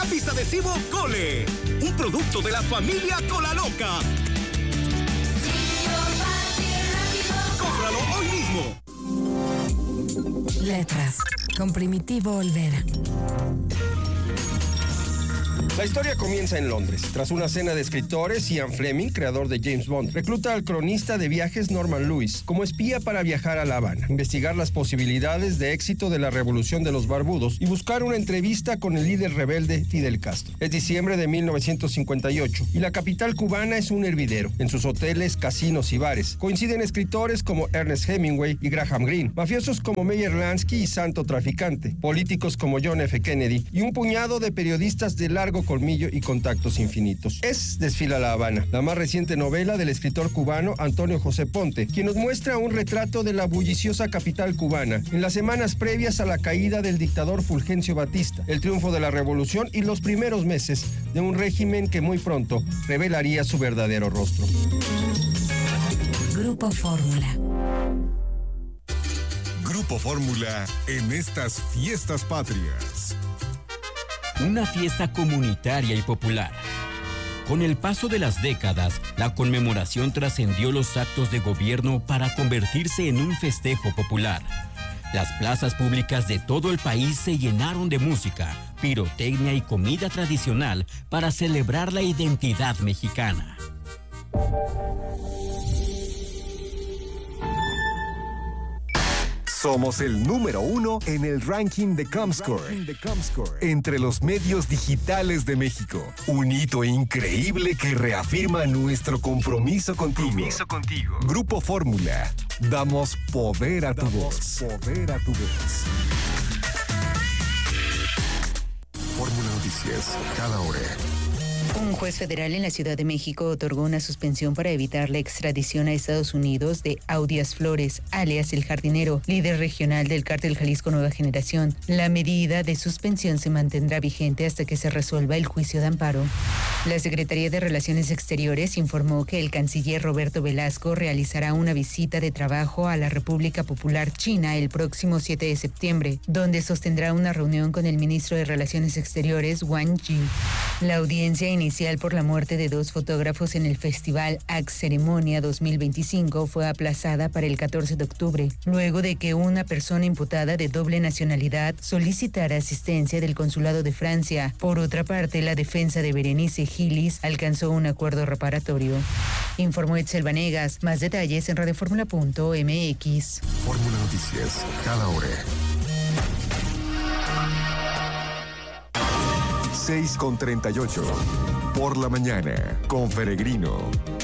lápiz adhesivo Cole, un producto de la familia Colaloca. ¡Cómpralo hoy mismo! Letras, con Primitivo Olvera. La historia comienza en Londres. Tras una cena de escritores, Ian Fleming, creador de James Bond, recluta al cronista de viajes Norman Lewis como espía para viajar a La Habana, investigar las posibilidades de éxito de la revolución de los barbudos y buscar una entrevista con el líder rebelde Fidel Castro. Es diciembre de 1958 y la capital cubana es un hervidero. En sus hoteles, casinos y bares coinciden escritores como Ernest Hemingway y Graham Greene, mafiosos como Meyer Lansky y Santo Traficante, políticos como John F. Kennedy y un puñado de periodistas de largo colmillo y contactos infinitos. Es Desfila La Habana, la más reciente novela del escritor cubano Antonio José Ponte, quien nos muestra un retrato de la bulliciosa capital cubana en las semanas previas a la caída del dictador Fulgencio Batista, el triunfo de la revolución y los primeros meses de un régimen que muy pronto revelaría su verdadero rostro. Grupo Fórmula. Grupo Fórmula en estas fiestas patrias. Una fiesta comunitaria y popular. Con el paso de las décadas, la conmemoración trascendió los actos de gobierno para convertirse en un festejo popular. Las plazas públicas de todo el país se llenaron de música, pirotecnia y comida tradicional para celebrar la identidad mexicana. Somos el número 1 en el ranking de Comscore entre los medios digitales de México. Un hito increíble que reafirma nuestro compromiso contigo. Grupo Fórmula. Damos poder a tu voz. Fórmula Noticias, cada hora. Un juez federal en la Ciudad de México otorgó una suspensión para evitar la extradición a Estados Unidos de Audias Flores, alias El Jardinero, líder regional del Cártel Jalisco Nueva Generación. La medida de suspensión se mantendrá vigente hasta que se resuelva el juicio de amparo. La Secretaría de Relaciones Exteriores informó que el canciller Roberto Velasco realizará una visita de trabajo a la República Popular China el próximo 7 de septiembre, donde sostendrá una reunión con el ministro de Relaciones Exteriores, Wang Yi. La audiencia inicial por la muerte de 2 fotógrafos en el Festival Act Ceremonia 2025 fue aplazada para el 14 de octubre, luego de que una persona imputada de doble nacionalidad solicitara asistencia del Consulado de Francia. Por otra parte, la defensa de Berenice Gilis alcanzó un acuerdo reparatorio. Informó Etzel Vanegas. Más detalles en radioformula.mx. Fórmula Noticias, cada hora. 6:38. Por la mañana, con Peregrino.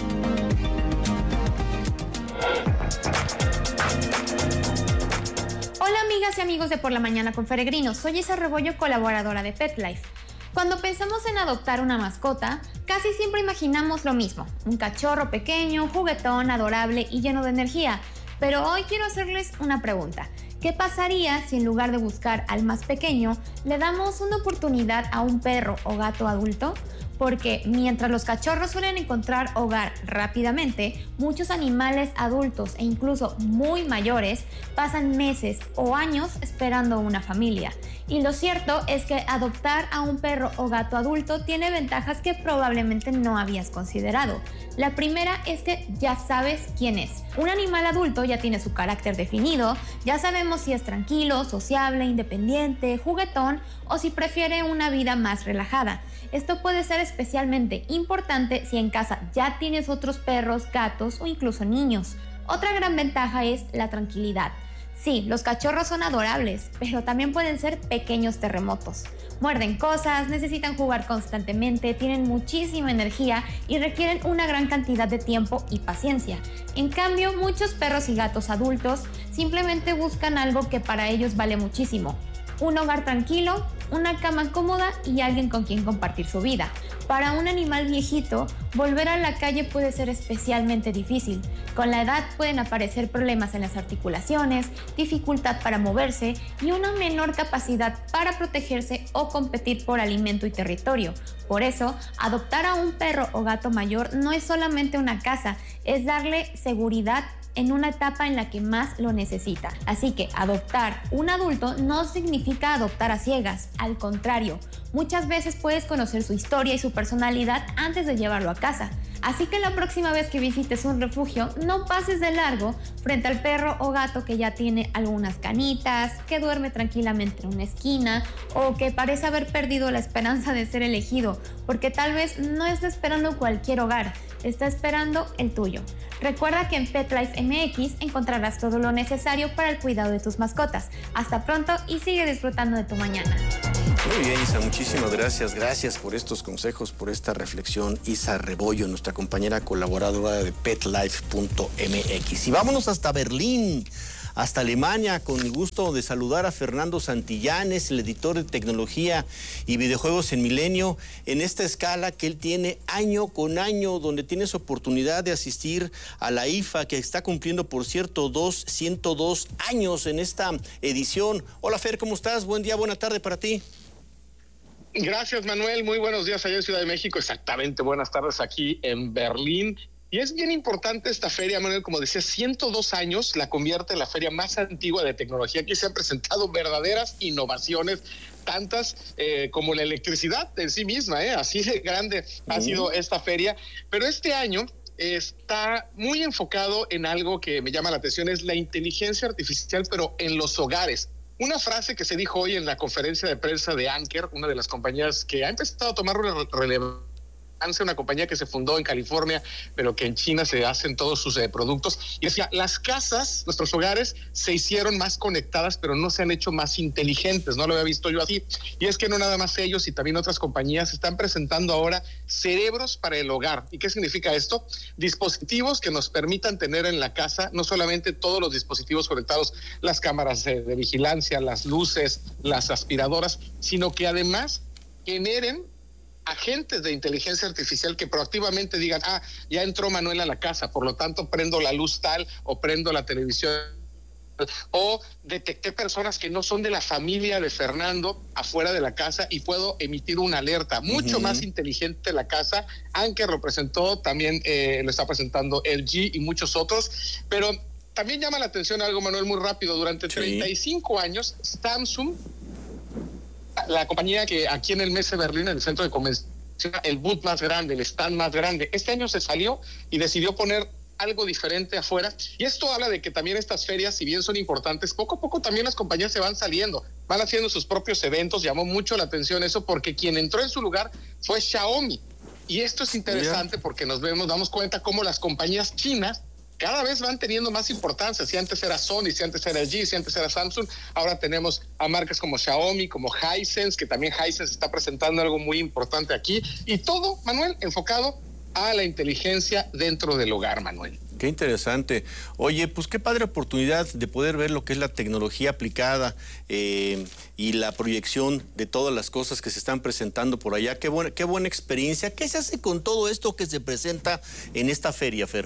Hola amigas y amigos de Por la Mañana con Peregrino. Soy Isa Rebollo, colaboradora de PetLife. Cuando pensamos en adoptar una mascota, casi siempre imaginamos lo mismo. Un cachorro pequeño, juguetón, adorable y lleno de energía. Pero hoy quiero hacerles una pregunta. ¿Qué pasaría si en lugar de buscar al más pequeño, le damos una oportunidad a un perro o gato adulto? Porque mientras los cachorros suelen encontrar hogar rápidamente, muchos animales adultos e incluso muy mayores pasan meses o años esperando una familia. Y lo cierto es que adoptar a un perro o gato adulto tiene ventajas que probablemente no habías considerado. La primera es que ya sabes quién es. Un animal adulto ya tiene su carácter definido, ya sabemos si es tranquilo, sociable, independiente, juguetón o si prefiere una vida más relajada. Esto puede ser especialmente importante si en casa ya tienes otros perros, gatos o incluso niños. Otra gran ventaja es la tranquilidad. Sí, los cachorros son adorables, pero también pueden ser pequeños terremotos. Muerden cosas, necesitan jugar constantemente, tienen muchísima energía y requieren una gran cantidad de tiempo y paciencia. En cambio, muchos perros y gatos adultos simplemente buscan algo que para ellos vale muchísimo: un hogar tranquilo, una cama cómoda y alguien con quien compartir su vida. Para un animal viejito, volver a la calle puede ser especialmente difícil. Con la edad pueden aparecer problemas en las articulaciones, dificultad para moverse y una menor capacidad para protegerse o competir por alimento y territorio. Por eso, adoptar a un perro o gato mayor no es solamente una casa, es darle seguridad en una etapa en la que más lo necesita. Así que adoptar un adulto no significa adoptar a ciegas, al contrario, muchas veces puedes conocer su historia y su personalidad antes de llevarlo a casa. Así que la próxima vez que visites un refugio, no pases de largo frente al perro o gato que ya tiene algunas canitas, que duerme tranquilamente en una esquina o que parece haber perdido la esperanza de ser elegido, porque tal vez no está esperando cualquier hogar, está esperando el tuyo. Recuerda que en Pet Life MX encontrarás todo lo necesario para el cuidado de tus mascotas. Hasta pronto y sigue disfrutando de tu mañana. Muy bien, Isa, muchísimas gracias. Gracias por estos consejos, por esta reflexión. Isa Rebollo, nuestra compañera colaboradora de PetLife.mx. Y vámonos hasta Berlín, hasta Alemania, con el gusto de saludar a Fernando Santillanes, el editor de tecnología y videojuegos en Milenio, en esta escala que él tiene año con año, donde tienes oportunidad de asistir a la IFA, que está cumpliendo, por cierto, 102 años en esta edición. Hola, Fer, ¿cómo estás? Buen día, buena tarde para ti. Gracias, Manuel. Muy buenos días allá en Ciudad de México. Exactamente, buenas tardes aquí en Berlín. Y es bien importante esta feria, Manuel, como decía, 102 años, la convierte en la feria más antigua de tecnología. Aquí se han presentado verdaderas innovaciones, tantas como la electricidad en sí misma, así de grande ha sido esta feria. Pero este año está muy enfocado en algo que me llama la atención, es la inteligencia artificial, pero en los hogares. Una frase que se dijo hoy en la conferencia de prensa de Anker, una de las compañías que ha empezado a tomar una relevancia, una compañía que se fundó en California, pero que en China se hacen todos sus productos. Y decía, las casas, nuestros hogares, se hicieron más conectadas, pero no se han hecho más inteligentes. No lo había visto yo así. Y es que no nada más ellos y también otras compañías están presentando ahora cerebros para el hogar. ¿Y qué significa esto? Dispositivos que nos permitan tener en la casa no solamente todos los dispositivos conectados, las cámaras de vigilancia, las luces, las aspiradoras, sino que además generen agentes de inteligencia artificial que proactivamente digan, ya entró Manuel a la casa, por lo tanto prendo la luz tal o prendo la televisión, o detecté personas que no son de la familia de Fernando afuera de la casa y puedo emitir una alerta. Mucho más inteligente la casa. Anker lo presentó, también lo está presentando LG y muchos otros, pero también llama la atención algo, Manuel, muy rápido. Durante 35 años, Samsung, la compañía que aquí en el Messe Berlín, en el centro de convención, el booth más grande, el stand más grande, este año se salió y decidió poner algo diferente afuera. Y esto habla de que también estas ferias, si bien son importantes, poco a poco también las compañías se van saliendo, van haciendo sus propios eventos. Llamó mucho la atención eso, porque quien entró en su lugar fue Xiaomi. Y esto es interesante porque nos damos cuenta cómo las compañías chinas cada vez van teniendo más importancia. Si antes era Sony, si antes era LG, si antes era Samsung, ahora tenemos a marcas como Xiaomi, como Hisense, que también Hisense está presentando algo muy importante aquí. Y todo, Manuel, enfocado a la inteligencia dentro del hogar, Manuel. Qué interesante. Oye, pues qué padre oportunidad de poder ver lo que es la tecnología aplicada y la proyección de todas las cosas que se están presentando por allá. Qué buena experiencia. ¿Qué se hace con todo esto que se presenta en esta feria, Fer?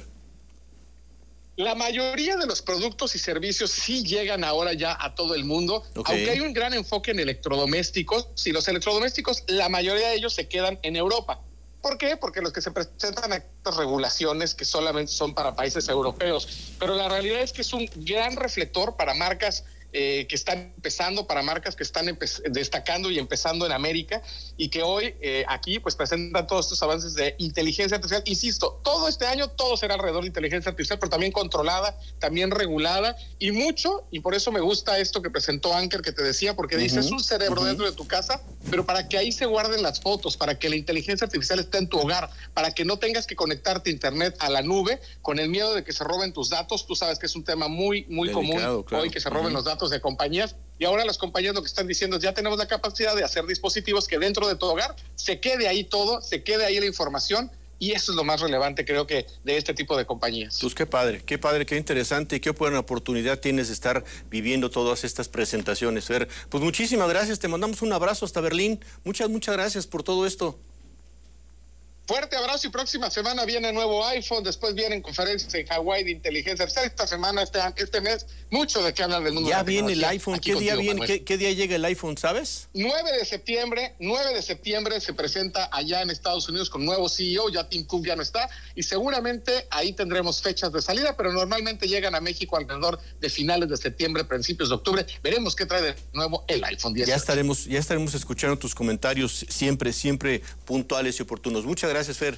La mayoría de los productos y servicios sí llegan ahora ya a todo el mundo, aunque hay un gran enfoque en electrodomésticos. Si los electrodomésticos, la mayoría de ellos se quedan en Europa. ¿Por qué? Porque los que se presentan a estas regulaciones que solamente son para países europeos. Pero la realidad es que es un gran reflector para marcas que están empezando, para marcas que están destacando y empezando en América, y que hoy aquí pues presentan todos estos avances de inteligencia artificial. Insisto, todo este año todo será alrededor de inteligencia artificial, pero también controlada, también regulada, y por eso me gusta esto que presentó Anker, que te decía, porque dice, es un cerebro dentro de tu casa, pero para que ahí se guarden las fotos, para que la inteligencia artificial esté en tu hogar, para que no tengas que conectarte a internet, a la nube, con el miedo de que se roben tus datos. Tú sabes que es un tema muy delicado, común, claro, hoy, que se roben los datos de compañías. Y ahora las compañías lo que están diciendo es, ya tenemos la capacidad de hacer dispositivos que dentro de tu hogar se quede ahí todo, se quede ahí la información, y eso es lo más relevante, creo que, de este tipo de compañías. Pues qué padre, qué interesante, y qué buena oportunidad tienes de estar viviendo todas estas presentaciones, Fer. Pues muchísimas gracias, te mandamos un abrazo hasta Berlín. Muchas gracias por todo esto. Fuerte abrazo y próxima semana viene nuevo iPhone, después vienen conferencias en Hawái de inteligencia artificial. Esta semana, este mes, mucho de qué hablar del mundo. Ya de la viene el iPhone. ¿Qué día viene? ¿Qué día llega el iPhone, sabes? 9 de septiembre se presenta allá en Estados Unidos con nuevo CEO, ya Tim Cook ya no está, y seguramente ahí tendremos fechas de salida, pero normalmente llegan a México alrededor de finales de septiembre, principios de octubre. Veremos qué trae de nuevo el iPhone 10. Ya estaremos escuchando tus comentarios siempre puntuales y oportunos. Muchas gracias, Fer.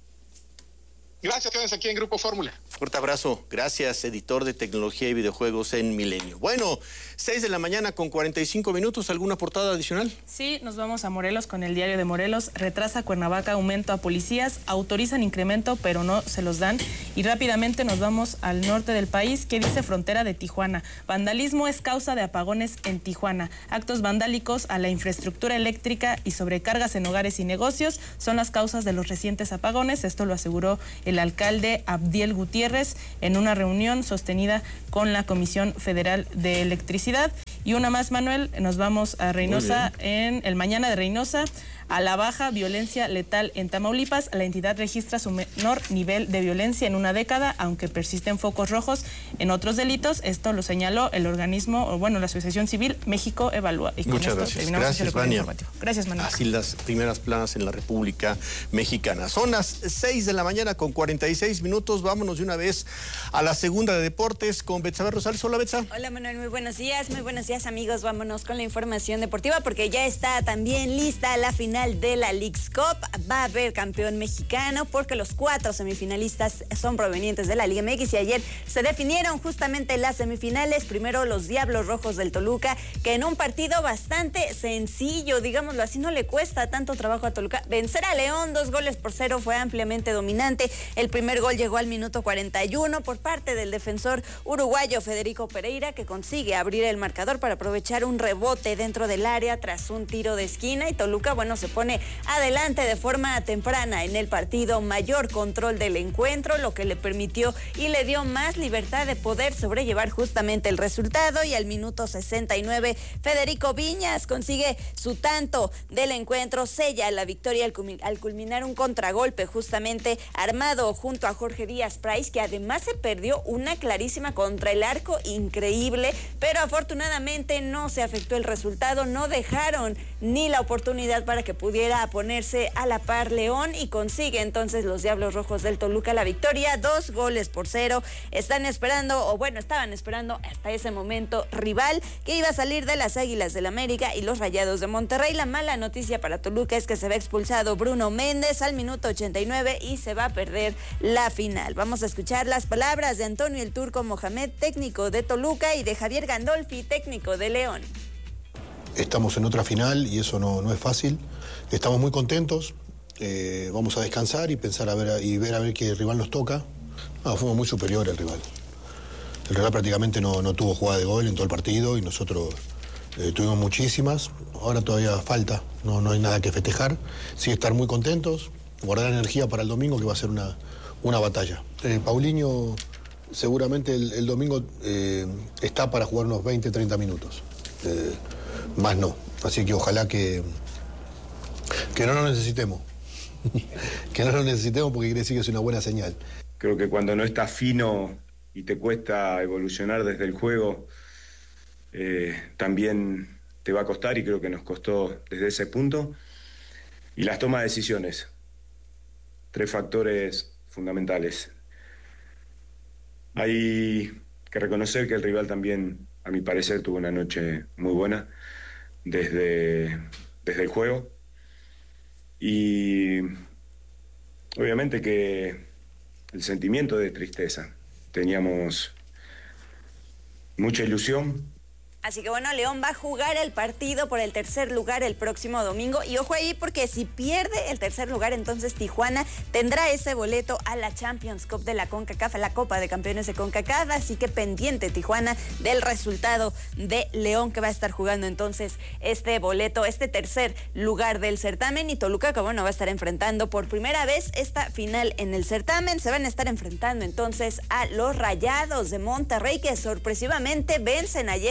Gracias, quédense aquí en Grupo Fórmula. Fuerte abrazo. Gracias, editor de tecnología y videojuegos en Milenio. Bueno, 6 de la mañana con 45 minutos. ¿Alguna portada adicional? Sí, nos vamos a Morelos con el Diario de Morelos. Retrasa Cuernavaca aumento a policías. Autorizan incremento, pero no se los dan. Y rápidamente nos vamos al norte del país, que dice frontera de Tijuana. Vandalismo es causa de apagones en Tijuana. Actos vandálicos a la infraestructura eléctrica y sobrecargas en hogares y negocios son las causas de los recientes apagones. Esto lo aseguró el alcalde Abdiel Gutiérrez en una reunión sostenida con la Comisión Federal de Electricidad. Y una más, Manuel, nos vamos a Reynosa, en el Mañana de Reynosa. A la baja, violencia letal en Tamaulipas. La entidad registra su menor nivel de violencia en una década, aunque persisten focos rojos en otros delitos. Esto lo señaló el organismo, la Asociación Civil México Evalúa. Y muchas gracias. Gracias, Vania. Gracias, Manuel. Así las primeras planas en la República Mexicana. Son las 6 de la mañana con 46 minutos. Vámonos de una vez a la segunda de deportes con Betsabe Rosales. Hola, Betsa. Hola, Manuel. Muy buenos días, amigos. Vámonos con la información deportiva porque ya está también lista la final de la Leagues Cup. Va a haber campeón mexicano porque los 4 semifinalistas son provenientes de la Liga MX y ayer se definieron justamente las semifinales. Primero los Diablos Rojos del Toluca, que en un partido bastante sencillo, digámoslo así, no le cuesta tanto trabajo a Toluca vencer a León, 2-0, fue ampliamente dominante. El primer gol llegó al minuto 41 por parte del defensor uruguayo Federico Pereira, que consigue abrir el marcador para aprovechar un rebote dentro del área tras un tiro de esquina, y Toluca, se pone adelante de forma temprana en el partido, mayor control del encuentro, lo que le permitió y le dio más libertad de poder sobrellevar justamente el resultado. Y al minuto 69 Federico Viñas consigue su tanto del encuentro, sella la victoria al culminar un contragolpe justamente armado junto a Jorge Díaz Price, que además se perdió una clarísima contra el arco increíble, pero afortunadamente no se afectó el resultado, no dejaron ni la oportunidad para que pudiera ponerse a la par León, y consigue entonces los Diablos Rojos del Toluca la victoria, 2-0. Estaban esperando hasta ese momento rival que iba a salir de las Águilas del América y los Rayados de Monterrey. La mala noticia para Toluca es que se ve expulsado Bruno Méndez al minuto 89 y se va a perder la final. Vamos a escuchar las palabras de Antonio El Turco Mohamed, técnico de Toluca, y de Javier Gandolfi, técnico de León. Estamos en otra final y eso no es fácil. Estamos muy contentos. Vamos a descansar y pensar ver a ver qué rival nos toca. Fuimos muy superior al rival. El rival prácticamente no tuvo jugada de gol en todo el partido y nosotros tuvimos muchísimas. Ahora todavía falta, no hay nada que festejar. Sí, estar muy contentos, guardar energía para el domingo, que va a ser una batalla. Paulinho seguramente el domingo está para jugar unos 20, 30 minutos. Más no. Así que ojalá que no lo necesitemos. Que no lo necesitemos, porque quiere decir que es una buena señal. Creo que cuando no estás fino y te cuesta evolucionar desde el juego, también te va a costar, y creo que nos costó desde ese punto. Y las tomas de decisiones. 3 factores fundamentales. Hay que reconocer que el rival también, a mi parecer, tuvo una noche muy buena desde el juego. Y obviamente que el sentimiento de tristeza. Teníamos mucha ilusión. Así que León va a jugar el partido por el tercer lugar el próximo domingo. Y ojo ahí, porque si pierde el tercer lugar, entonces Tijuana tendrá ese boleto a la Champions Cup de la CONCACAF, a la Copa de Campeones de CONCACAF. Así que pendiente Tijuana del resultado de León, que va a estar jugando entonces este boleto, este tercer lugar del certamen. Y Toluca, que va a estar enfrentando por primera vez esta final en el certamen. Se van a estar enfrentando entonces a los Rayados de Monterrey, que sorpresivamente vencen ayer a las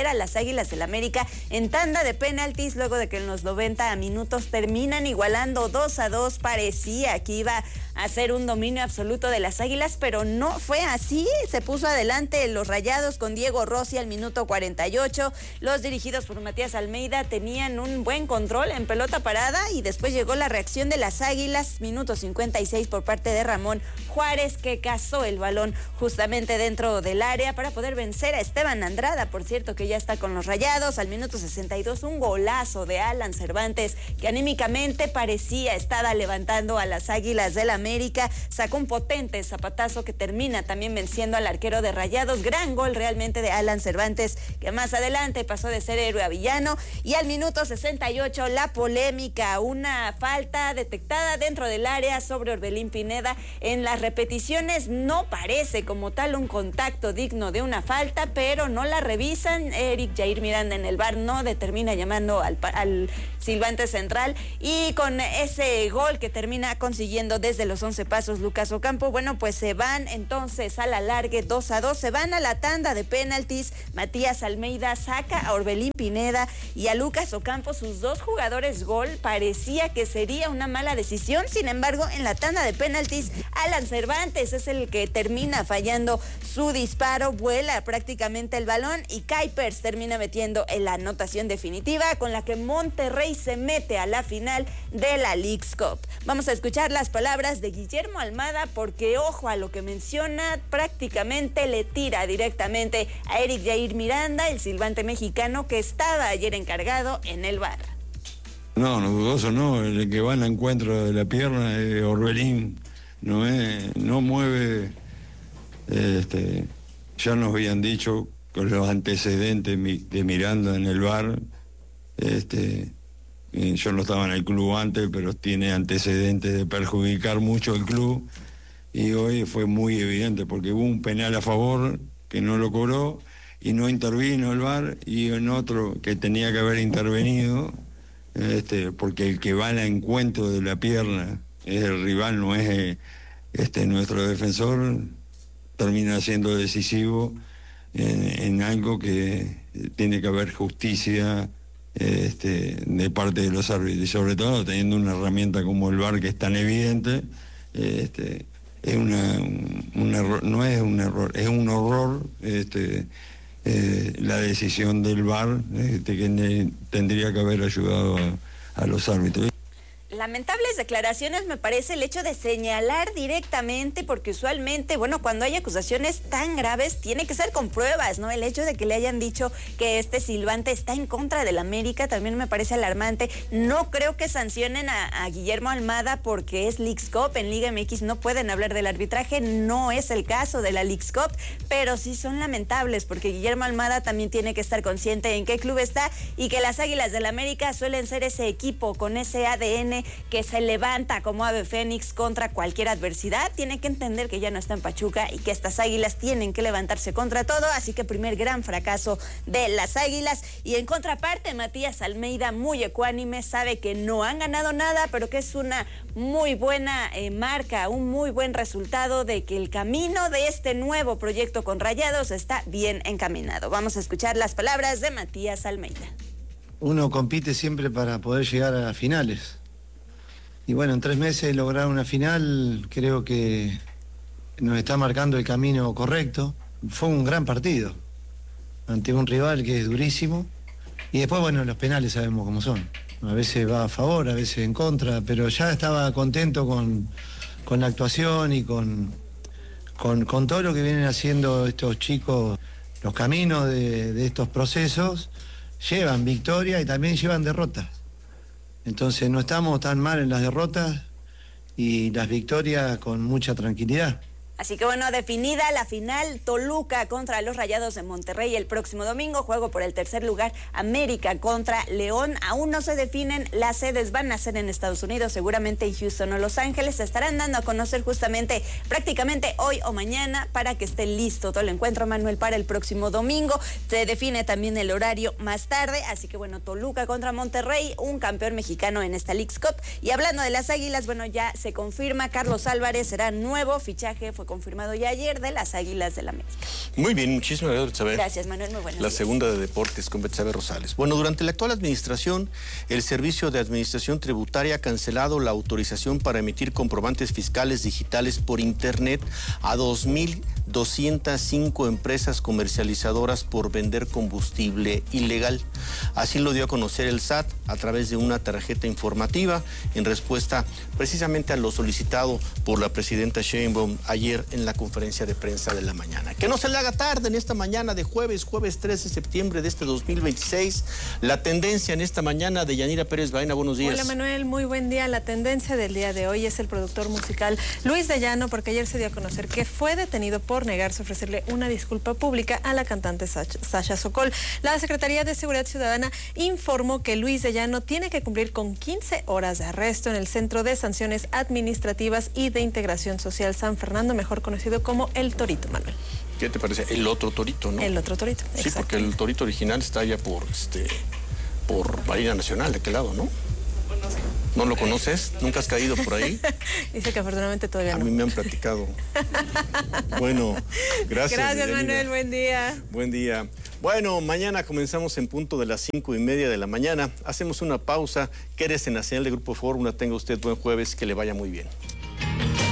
Águilas del América en tanda de penaltis, luego de que en los 90 minutos terminan igualando 2-2. Parecía que iba a ser un dominio absoluto de las Águilas, pero no fue así. Se puso adelante los Rayados con Diego Rossi al minuto 48. Los dirigidos por Matías Almeida tenían un buen control en pelota parada y después llegó la reacción de las Águilas, minuto 56 por parte de Ramón Juárez, que cazó el balón justamente dentro del área para poder vencer a Esteban Andrada, por cierto, que ya está con los Rayados. Al minuto 62 un golazo de Alan Cervantes, que anímicamente parecía estar levantando a las Águilas del América, sacó un potente zapatazo que termina también venciendo al arquero de Rayados. Gran gol realmente de Alan Cervantes, que más adelante pasó de ser héroe a villano. Y al minuto 68 la polémica, una falta detectada dentro del área sobre Orbelín Pineda. En las repeticiones no parece como tal un contacto digno de una falta, pero no la revisan. Eric Jair Miranda en el VAR no determina llamando al silbante central, y con ese gol que termina consiguiendo desde los 11 pasos Lucas Ocampo, bueno, pues se van entonces a la largue 2-2, se van a la tanda de penaltis. Matías Almeida saca a Orbelín Pineda y a Lucas Ocampo, sus dos jugadores gol. Parecía que sería una mala decisión, sin embargo, en la tanda de penaltis, Alan Cervantes es el que termina fallando su disparo, vuela prácticamente el balón y Kuipers termina metiendo en la anotación definitiva, con la que Monterrey se mete a la final de la Leagues Cup. Vamos a escuchar las palabras de Guillermo Almada, porque ojo a lo que menciona, prácticamente le tira directamente a Eric Jair Miranda, el silbante mexicano que estaba ayer encargado en el VAR. No, dudoso no, el que va al encuentro de la pierna es Orbelín, no mueve, ya nos habían dicho con los antecedentes de Miranda en el VAR, yo no estaba en el club antes, pero tiene antecedentes de perjudicar mucho el club, y hoy fue muy evidente porque hubo un penal a favor que no lo cobró y no intervino el VAR, y en otro que tenía que haber intervenido, porque el que va al encuentro de la pierna es el rival, no es nuestro defensor, termina siendo decisivo en algo que tiene que haber justicia de parte de los árbitros, y sobre todo teniendo una herramienta como el VAR que es tan evidente. Es un error, no es un error, es un horror la decisión del VAR, que tendría que haber ayudado a los árbitros. Lamentables declaraciones, me parece, el hecho de señalar directamente, porque usualmente, bueno, cuando hay acusaciones tan graves, tiene que ser con pruebas, ¿no? El hecho de que le hayan dicho que este silbante está en contra del América también me parece alarmante. No creo que sancionen a Guillermo Almada porque es Leagues Cup. En Liga MX no pueden hablar del arbitraje, no es el caso de la Leagues Cup, pero sí son lamentables porque Guillermo Almada también tiene que estar consciente en qué club está, y que las Águilas del América suelen ser ese equipo con ese ADN que se levanta como ave fénix contra cualquier adversidad. Tiene que entender que ya no está en Pachuca y que estas Águilas tienen que levantarse contra todo, así que primer gran fracaso de las Águilas. Y en contraparte, Matías Almeida, muy ecuánime, sabe que no han ganado nada, pero que es una muy buena marca, un muy buen resultado de que el camino de este nuevo proyecto con Rayados está bien encaminado. Vamos a escuchar las palabras de Matías Almeida. Uno compite siempre para poder llegar a finales. Y bueno, en 3 meses lograr una final creo que nos está marcando el camino correcto. Fue un gran partido ante un rival que es durísimo. Y después, bueno, los penales sabemos cómo son. A veces va a favor, a veces en contra, pero ya estaba contento con la actuación y con todo lo que vienen haciendo estos chicos. Los caminos de estos procesos llevan victoria y también llevan derrotas. Entonces no estamos tan mal en las derrotas y las victorias con mucha tranquilidad. Así que bueno, definida la final, Toluca contra los Rayados de Monterrey el próximo domingo, juego por el tercer lugar, América contra León. Aún no se definen las sedes, van a ser en Estados Unidos, seguramente en Houston o Los Ángeles. Se estarán dando a conocer justamente prácticamente hoy o mañana para que esté listo todo el encuentro, Manuel, para el próximo domingo. Se define también el horario más tarde, así que bueno, Toluca contra Monterrey, un campeón mexicano en esta Leagues Cup. Y hablando de las Águilas, bueno, ya se confirma, Carlos Álvarez será nuevo fichaje, fue fue confirmado ya ayer de las Águilas del América. Muy bien, muchísimas gracias, Betsabe. Gracias, Manuel, muy buenas La días. segunda de Deportes con Betsabe Rosales. Bueno, durante la actual administración, el Servicio de Administración Tributaria ha cancelado la autorización para emitir comprobantes fiscales digitales por Internet a 2.205 empresas comercializadoras por vender combustible ilegal. Así lo dio a conocer el SAT a través de una tarjeta informativa en respuesta precisamente a lo solicitado por la presidenta Sheinbaum ayer en la conferencia de prensa de la mañana. Que no se le haga tarde en esta mañana de jueves 3 de septiembre de este 2026. La tendencia en esta mañana de Yanira Pérez Baena, buenos días. Hola Manuel, muy buen día. La tendencia del día de hoy es el productor musical Luis de Llano, porque ayer se dio a conocer que fue detenido por negarse a ofrecerle una disculpa pública a la cantante Sasha Sokol. La Secretaría de Seguridad Ciudadana informó que Luis de Llano tiene que cumplir con 15 horas de arresto en el Centro de Sanciones Administrativas y de Integración Social San Fernando, mejor conocido como El Torito, Manuel. ¿Qué te parece? El otro torito, ¿no? El otro torito, sí, porque el torito original está allá por Marina Nacional, de aquel lado, ¿no? ¿No lo conoces? ¿Nunca has caído por ahí? Dice que afortunadamente todavía no. A mí me han platicado. Bueno, gracias. Gracias, Manuel, buen día. Buen día. Bueno, mañana comenzamos en punto de las 5:30 de la mañana. Hacemos una pausa. Quédese en la señal de Grupo Fórmula. Tenga usted buen jueves, que le vaya muy bien.